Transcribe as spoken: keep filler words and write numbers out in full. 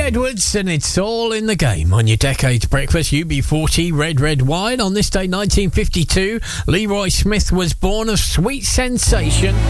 Edwards, and it's all in the game on your Decades Breakfast. U B forty, Red Red Wine. On this day, nineteen fifty-two, Leroy Smith was born of Sweet Sensation.